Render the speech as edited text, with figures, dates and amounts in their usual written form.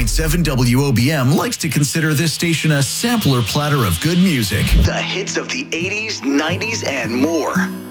90.7 WOBM likes to consider this station a sampler platter of good music. The hits of the 80s, 90s, and more.